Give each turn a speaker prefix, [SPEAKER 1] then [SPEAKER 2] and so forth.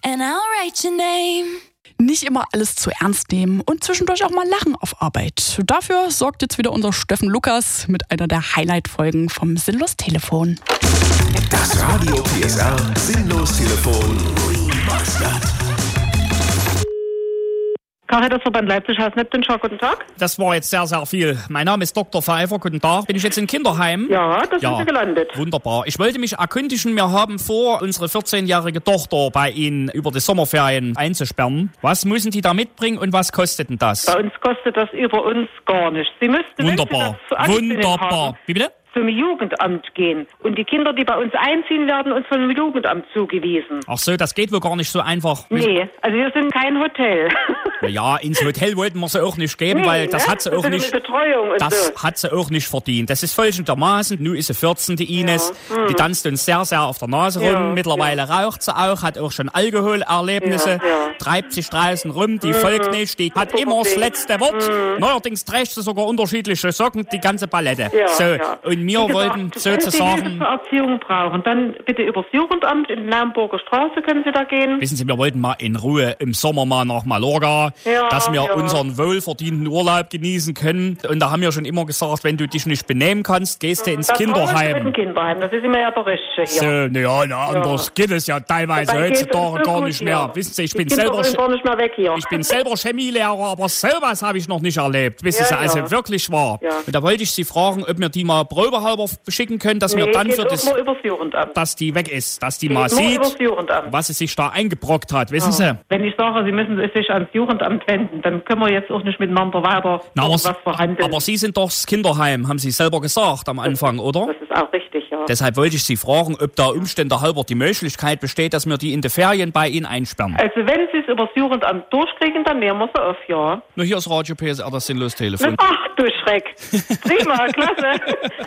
[SPEAKER 1] and I'll write your name.
[SPEAKER 2] Nicht immer alles zu ernst nehmen und zwischendurch auch mal lachen auf Arbeit. Dafür sorgt jetzt wieder unser Steffen Lukas mit einer der Highlight-Folgen vom Sinnlos-Telefon.
[SPEAKER 3] Das Radio PSR Sinnlos-Telefon Remastered.
[SPEAKER 4] Caritasverband Leipzig, Haus Neptunschau, guten Tag.
[SPEAKER 5] Das war jetzt sehr, sehr viel. Mein Name ist Dr. Pfeiffer, guten Tag. Bin ich jetzt in Kinderheim?
[SPEAKER 4] Ja, da sind Sie gelandet.
[SPEAKER 5] Wunderbar. Ich wollte mich erkundigen, wir haben vor, unsere 14-jährige Tochter bei Ihnen über die Sommerferien einzusperren. Was müssen die da mitbringen und was kostet denn das?
[SPEAKER 4] Bei uns kostet das über uns gar nichts. Sie müssten,
[SPEAKER 5] Wunderbar.
[SPEAKER 4] wenn Sie das
[SPEAKER 5] Wunderbar.
[SPEAKER 4] haben,
[SPEAKER 5] Wie bitte?
[SPEAKER 4] zum Jugendamt gehen. Und die Kinder, die bei uns einziehen, werden uns vom Jugendamt zugewiesen.
[SPEAKER 5] Ach so, das geht wohl gar nicht so einfach.
[SPEAKER 4] Nee, also wir sind kein Hotel.
[SPEAKER 5] Ja, ins Hotel wollten wir sie auch nicht geben,
[SPEAKER 4] Nee,
[SPEAKER 5] weil das
[SPEAKER 4] ne?
[SPEAKER 5] hat sie auch
[SPEAKER 4] Das ist
[SPEAKER 5] nicht.
[SPEAKER 4] eine Betreuung und
[SPEAKER 5] Das
[SPEAKER 4] so.
[SPEAKER 5] hat sie auch nicht verdient. Das ist folgendermaßen. Nun ist sie 14, die Ines.
[SPEAKER 4] Ja.
[SPEAKER 5] Die tanzt uns sehr, sehr auf der Nase rum.
[SPEAKER 4] Ja,
[SPEAKER 5] Mittlerweile raucht sie auch, hat auch schon Alkoholerlebnisse,
[SPEAKER 4] Ja, ja.
[SPEAKER 5] treibt sich draußen rum, die folgt nicht, die hat immer das letzte Wort. Neuerdings trägt sie sogar unterschiedliche Socken, die ganze Palette.
[SPEAKER 4] Ja,
[SPEAKER 5] So,
[SPEAKER 4] ja.
[SPEAKER 5] und wir
[SPEAKER 4] Wie gesagt,
[SPEAKER 5] wollten
[SPEAKER 4] wenn Sie Hilfe
[SPEAKER 5] sozusagen,
[SPEAKER 4] zur Erziehung brauchen, dann bitte übers Jugendamt in Naumburger Straße können Sie da gehen.
[SPEAKER 5] wissen Sie, wir wollten mal in Ruhe im Sommer mal nach Mallorca,
[SPEAKER 4] Ja,
[SPEAKER 5] dass wir
[SPEAKER 4] ja.
[SPEAKER 5] unseren wohlverdienten Urlaub genießen können. Und da haben wir schon immer gesagt, wenn du dich nicht benehmen kannst, gehst du ins
[SPEAKER 4] Das
[SPEAKER 5] Kinderheim.
[SPEAKER 4] Kinderheim, das ist immer ja der Richtige hier.
[SPEAKER 5] So, anders geht es ja teilweise
[SPEAKER 4] Dabei geht es
[SPEAKER 5] heutzutage
[SPEAKER 4] so
[SPEAKER 5] gar
[SPEAKER 4] gut
[SPEAKER 5] nicht mehr.
[SPEAKER 4] hier.
[SPEAKER 5] Wissen Sie, ich
[SPEAKER 4] Die
[SPEAKER 5] bin
[SPEAKER 4] Kinder
[SPEAKER 5] selber
[SPEAKER 4] wollen gar nicht mehr weg hier.
[SPEAKER 5] ich bin selber Chemielehrer, aber sowas habe ich noch nicht erlebt. Wissen
[SPEAKER 4] Ja,
[SPEAKER 5] Sie, also
[SPEAKER 4] ja.
[SPEAKER 5] wirklich wahr.
[SPEAKER 4] Ja.
[SPEAKER 5] Und da wollte ich Sie fragen, ob wir die mal probehalber schicken können, dass wir dann
[SPEAKER 4] geht
[SPEAKER 5] für
[SPEAKER 4] auch
[SPEAKER 5] das,
[SPEAKER 4] nur übers Jugendamt.
[SPEAKER 5] dass die weg ist, dass die
[SPEAKER 4] Geht
[SPEAKER 5] mal
[SPEAKER 4] nur
[SPEAKER 5] sieht,
[SPEAKER 4] übers Jugendamt.
[SPEAKER 5] was sie sich da eingebrockt hat. Wissen Sie?
[SPEAKER 4] Wenn ich sage, Sie müssen sich ans Jugendamt wenden, dann können wir jetzt auch nicht miteinander weiter
[SPEAKER 5] Na,
[SPEAKER 4] was verhandeln.
[SPEAKER 5] aber Sie sind doch das Kinderheim, haben Sie selber gesagt am Anfang, oder?
[SPEAKER 4] Das ist auch richtig, ja.
[SPEAKER 5] Deshalb wollte ich Sie fragen, ob da Umstände halber die Möglichkeit besteht, dass wir die in die Ferien bei Ihnen einsperren.
[SPEAKER 4] Also wenn Sie es übers Jugendamt durchkriegen, dann nehmen wir sie auf, ja.
[SPEAKER 5] Nur hier ist Radio PSR, das Sinnlos-Telefon.
[SPEAKER 4] Ach du Schreck. Prima, klasse.